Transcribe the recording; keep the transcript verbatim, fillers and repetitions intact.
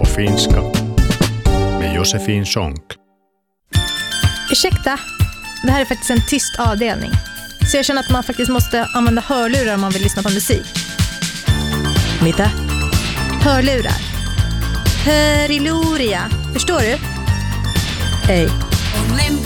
finska med Josefin Sonck. Ursäkta, det här är faktiskt en tyst avdelning. Så jag känner att man faktiskt måste använda hörlurar om man vill lyssna på musik. Mitä? Hörlurar. Höriluria. Förstår du? Ei. On lempeä